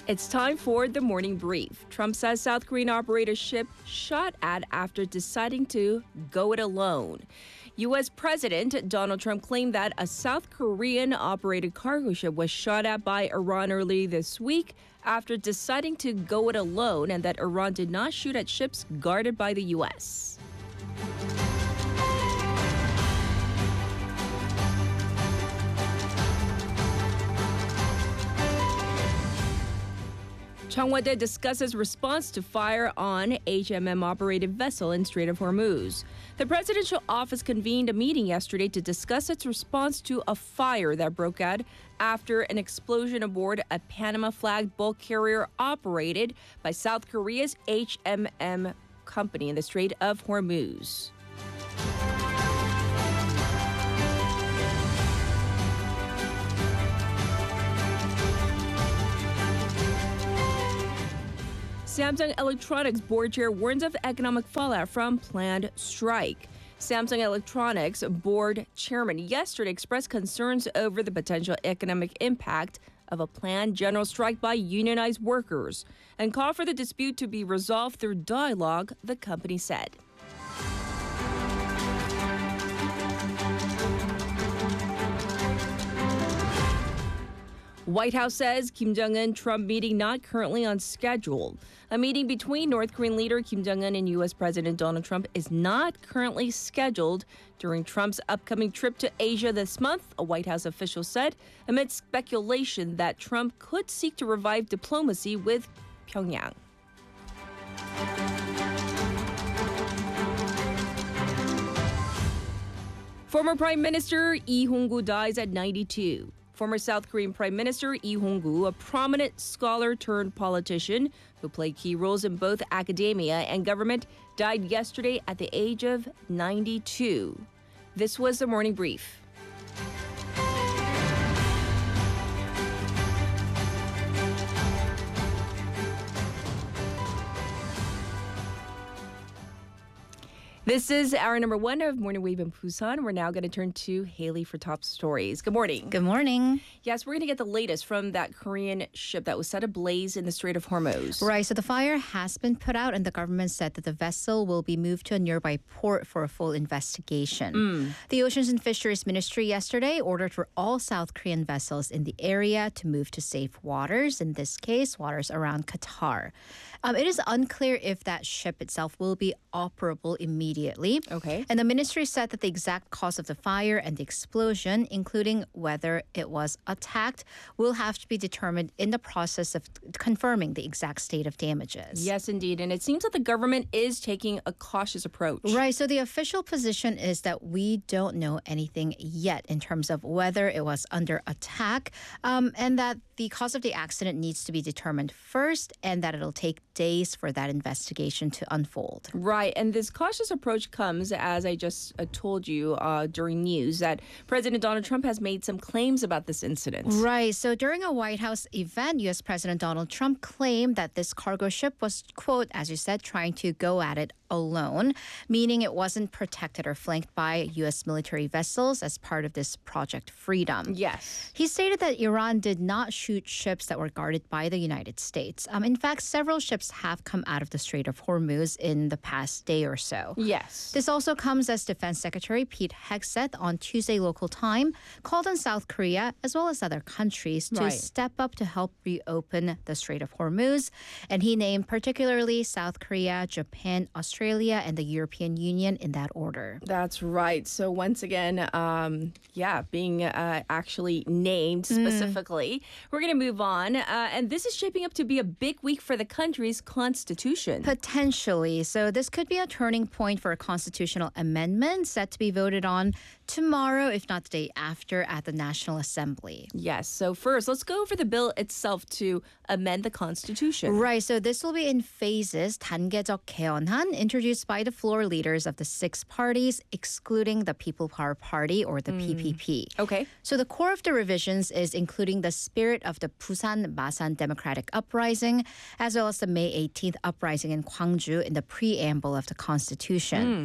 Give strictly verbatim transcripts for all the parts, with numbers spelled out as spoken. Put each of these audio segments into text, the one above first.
It's time for the morning brief. Trump says South Korean operator ship shot at after deciding to go it alone. U S. President Donald Trump claimed that a South Korean operated cargo ship was shot at by Iran early this week after deciding to go it alone, and that Iran did not shoot at ships guarded by the U S. Chung Won-tae discusses response to fire on H M M-operated vessel in Strait of Hormuz. The presidential office convened a meeting yesterday to discuss its response to a fire that broke out after an explosion aboard a Panama-flagged bulk carrier operated by South Korea's H M M company in the Strait of Hormuz. Samsung Electronics board chair warns of economic fallout from planned strike. Samsung Electronics board chairman yesterday expressed concerns over the potential economic impact of a planned general strike by unionized workers and called for the dispute to be resolved through dialogue, the company said. White House says Kim Jong-un-Trump meeting not currently on schedule. A meeting between North Korean leader Kim Jong-un and U S. President Donald Trump is not currently scheduled during Trump's upcoming trip to Asia this month, a White House official said, amid speculation that Trump could seek to revive diplomacy with Pyongyang. Former Prime Minister Lee Hong-gu dies at ninety-two. Former South Korean Prime Minister Lee Hong-gu, a prominent scholar turned politician who played key roles in both academia and government, died yesterday at the age of ninety-two. This was the morning brief. This is our number one of Morning Wave in Busan. We're now going to turn to Haley for top stories. Good morning. Good morning. Yes, we're going to get the latest from that Korean ship that was set ablaze in the Strait of Hormuz. Right, so the fire has been put out and the government said that the vessel will be moved to a nearby port for a full investigation. Mm. The Oceans and Fisheries Ministry yesterday ordered for all South Korean vessels in the area to move to safe waters, in this case, waters around Qatar. Um, it is unclear if that ship itself will be operable immediately. Okay. And the ministry said that the exact cause of the fire and the explosion, including whether it was attacked, will have to be determined in the process of confirming the exact state of damages. Yes, indeed. And it seems that the government is taking a cautious approach. Right. So the official position is that we don't know anything yet in terms of whether it was under attack, um, and that the cause of the accident needs to be determined first, and that it'll take days for that investigation to unfold. Right. And this cautious approach comes, as I just uh, told you uh, during news, that President Donald Trump has made some claims about this incident. Right. So during a White House event, U S. President Donald Trump claimed that this cargo ship was, quote, as you said, trying to go at it alone, meaning it wasn't protected or flanked by U S military vessels as part of this Project Freedom. Yes. He stated that Iran did not shoot ships that were guarded by the United States. Um, in fact, several ships have come out of the Strait of Hormuz in the past day or so. Yes. This also comes as Defense Secretary Pete Hegseth on Tuesday local time called on South Korea as well as other countries to right. step up to help reopen the Strait of Hormuz. And he named particularly South Korea, Japan, Australia, and the European Union in that order. That's right. So once again, um, yeah, being uh, actually named specifically. Mm. We're going to move on. Uh, and this is shaping up to be a big week for the country's constitution. Potentially. So this could be a turning point for a constitutional amendment set to be voted on tomorrow, if not the day after, at the National Assembly. Yes. So first, let's go over the bill itself to amend the Constitution. Right. So this will be in phases. 단계적 개헌안, introduced by the floor leaders of the six parties, excluding the People Power Party or the mm. P P P. Okay. So the core of the revisions is including the spirit of the Busan Masan Democratic Uprising, as well as the May eighteenth uprising in Gwangju in the preamble of the Constitution. Mm.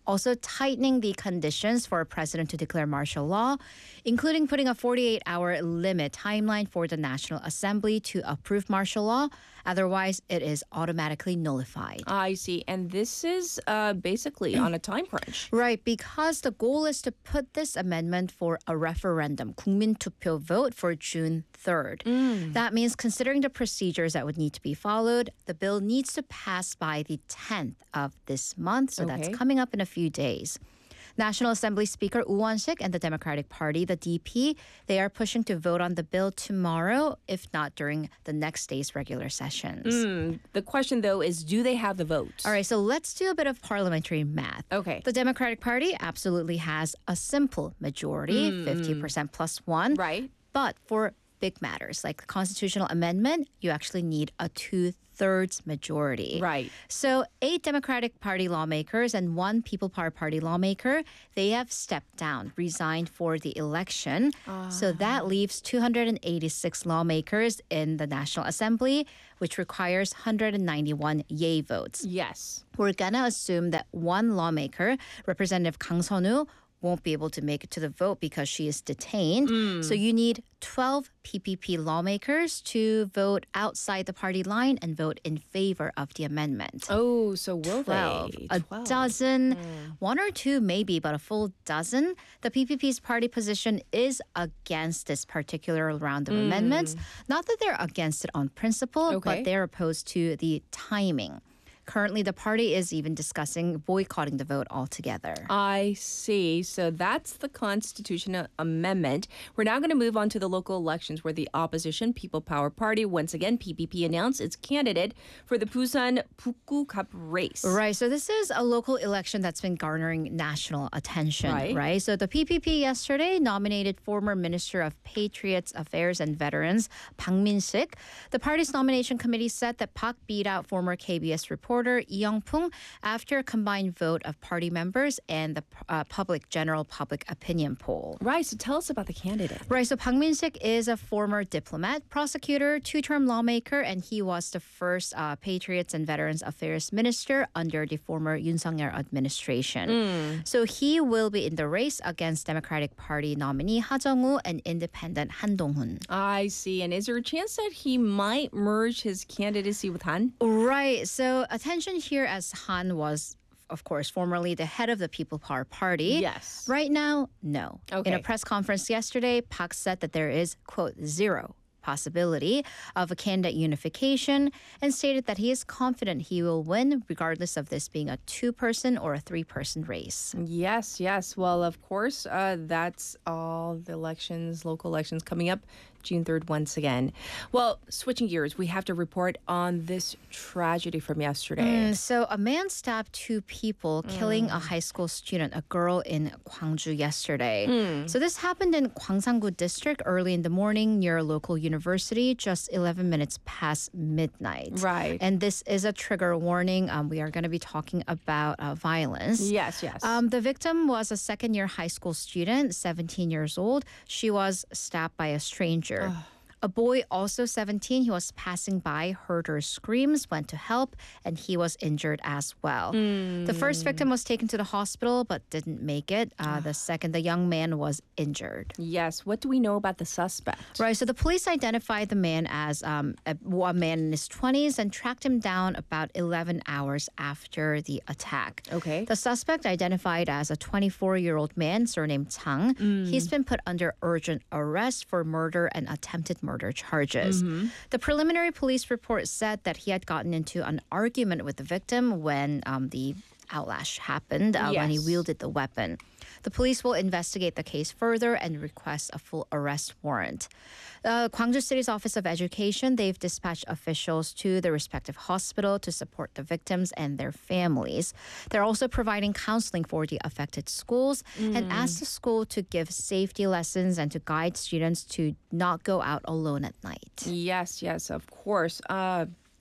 also tightening the conditions for a president to declare martial law, including putting a forty-eight hour limit timeline for the National Assembly to approve martial law. Otherwise, it is automatically nullified. I see. And this is uh, basically on a time crunch. Right, because the goal is to put this amendment for a referendum, 국민투표 vote, for June third. Mm. That means considering the procedures that would need to be followed, the bill needs to pass by the tenth of this month. So Okay. that's coming up in a few days. National Assembly Speaker Woo Won-sik and the Democratic Party, the D P, they are pushing to vote on the bill tomorrow, if not during the next day's regular sessions. Mm. The question, though, is do they have the votes? All right, so let's do a bit of parliamentary math. Okay. The Democratic Party absolutely has a simple majority, fifty percent plus one. Right. But for big matters like the constitutional amendment, you actually need a two-thirds majority. Right. So eight Democratic Party lawmakers and one People Power Party lawmaker, they have stepped down, resigned for the election. So that leaves two hundred eighty-six lawmakers in the National Assembly, which requires one hundred ninety-one yay votes. Yes. We're going to assume that one lawmaker, Representative Kang Seon-woo, won't be able to make it to the vote because she is detained. So you need twelve P P P lawmakers to vote outside the party line and vote in favor of the amendment. Oh, so will twelve. they? A twelve. dozen, one or two maybe, but a full dozen. The P P P's party position is against this particular round of amendments. Not that they're against it on principle, Okay. but they're opposed to the timing. Currently, the party is even discussing boycotting the vote altogether. I see. So that's the constitutional amendment. We're now going to move on to the local elections where the opposition People Power Party, once again, P P P, announced its candidate for the Busan 북구 race. Right. So this is a local election that's been garnering national attention. Right. Right. So the P P P yesterday nominated former Minister of Patriots Affairs and Veterans Park Min-sik. The party's nomination committee said that Park beat out former K B S reporter Lee Young-pung after a combined vote of party members and the uh, public general public opinion poll. Right. So tell us about the candidate. Right, so Park Min-sik is a former diplomat, prosecutor, two-term lawmaker, and he was the first uh, Patriots and Veterans Affairs Minister under the former Yoon Suk-yeol administration. So he will be in the race against Democratic Party nominee Ha Jung-woo and independent Han Dong-hun. I see. And is there a chance that he might merge his candidacy with Han? Right, so attention here as Han was, of course, formerly the head of the People Power Party. Yes. Right now, no. Okay. In a press conference yesterday, Park said that there is, quote, zero possibility of a candidate unification and stated that he is confident he will win regardless of this being a two-person or a three-person race. Yes, yes. Well, of course, uh, that's all the elections, local elections coming up June third once again. Well, switching gears, we have to report on this tragedy from yesterday. Mm, so a man stabbed two people, killing a high school student, a girl in Gwangju yesterday. So this happened in Gwangsang-gu district early in the morning near a local university, just eleven minutes past midnight. Right. And this is a trigger warning. Um, we are going to be talking about uh, violence. Yes, yes. Um, the victim was a second-year high school student, seventeen years old. She was stabbed by a stranger. A boy, also seventeen, he was passing by, heard her screams, went to help, and he was injured as well. The first victim was taken to the hospital but didn't make it. Uh, the second, the young man was injured. Yes. What do we know about the suspect? Right, so the police identified the man as um, a, a man in his twenties and tracked him down about eleven hours after the attack. Okay. The suspect, identified as a twenty-four-year-old man surnamed Chang, he's been put under urgent arrest for murder and attempted murder charges. The preliminary police report said that he had gotten into an argument with the victim when um, the outlash happened, uh, when he Yes. wielded the weapon. The police will investigate the case further and request a full arrest warrant. Uh, Gwangju City's Office of Education, they've dispatched officials to the respective hospital to support the victims and their families. They're also providing counseling for the affected schools and asked the school to give safety lessons and to guide students to not go out alone at night. Yes, yes, of course. Uh,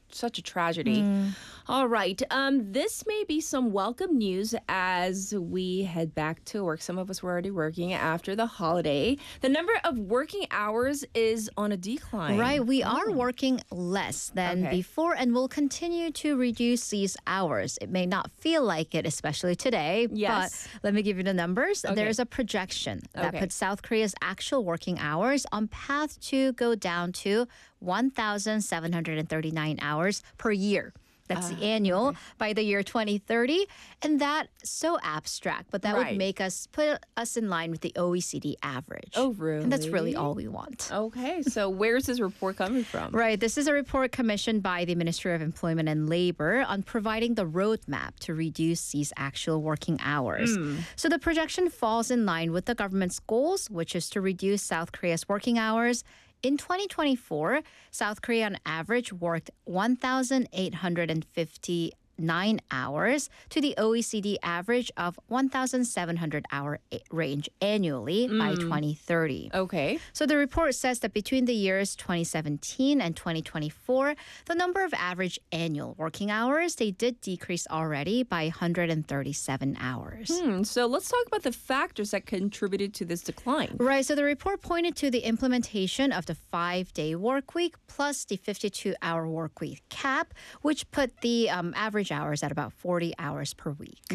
such a tragedy. Mm. All right. Um, this may be some welcome news as we head back to work. Some of us were already working after the holiday. The number of working hours is on a decline. Right. We are working less than Okay. before and will continue to reduce these hours. It may not feel like it, especially today, Yes. but let me give you the numbers. Okay. There's a projection that Okay. puts South Korea's actual working hours on path to go down to one thousand seven hundred thirty-nine hours per year. That's the annual by the year twenty thirty. And that's so abstract, but that Right. would make us put us in line with the O E C D average. Oh, And that's really really? all we want. Okay. So where's this report coming from? Right. This is a report commissioned by the Ministry of Employment and Labor on providing the roadmap to reduce these actual working hours. So the projection falls in line with the government's goals, which is to reduce South Korea's working hours. In twenty twenty-four, South Korea on average worked one thousand eight hundred fifty-nine hours to the O E C D average of one thousand seven hundred hour a- range annually by twenty thirty. Okay. So the report says that between the years twenty seventeen and twenty twenty-four, the number of average annual working hours, they did decrease already by one hundred thirty-seven hours. Hmm, so let's talk about the factors that contributed to this decline. Right, so the report pointed to the implementation of the five-day work week plus the fifty-two hour work week cap, which put the um, average hours at about forty hours per week.